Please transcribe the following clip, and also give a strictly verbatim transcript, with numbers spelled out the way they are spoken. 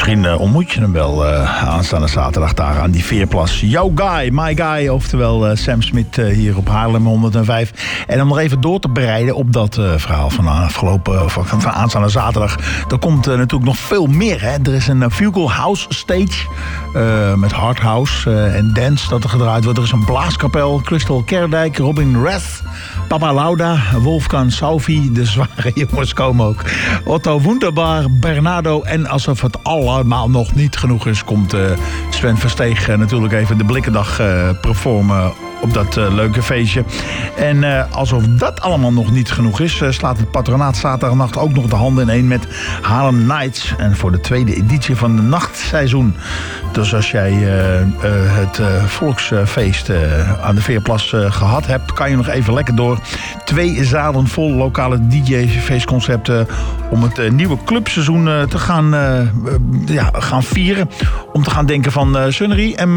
Misschien uh, ontmoet je hem wel uh, aanstaande zaterdag daar aan die Veerplas. Yo guy, my guy, oftewel uh, Sam Smith uh, hier op Haarlem honderdvijf. En om nog even door te bereiden op dat uh, verhaal van afgelopen, van, van aanstaande zaterdag. Er komt uh, natuurlijk nog veel meer. Hè? Er is een uh, Fugal House Stage uh, met hard house uh, en dance dat er gedraaid wordt. Er is een blaaskapel, Crystal Kerdijk, Robin Rath, Papa Lauda, Wolfgang Saufi, de zware jongens komen ook. Otto Wunderbar, Bernardo en alsof het allemaal nog niet genoeg is, komt uh, Sven Versteeg uh, natuurlijk even de Blikkendag uh, performen op dat uh, leuke feestje. En uh, alsof dat allemaal nog niet genoeg is, uh, slaat het patronaat zaterdagnacht ook nog de handen ineen met Harlem Nights. En voor de tweede editie van het nachtseizoen. Dus als jij uh, uh, het uh, volksfeest uh, aan de Veerplas uh, gehad hebt, kan je nog even lekker door. Twee zalen vol lokale D J-feestconcepten om het uh, nieuwe clubseizoen uh, te gaan, uh, uh, ja, gaan vieren. Om te gaan denken van uh, Sunnery en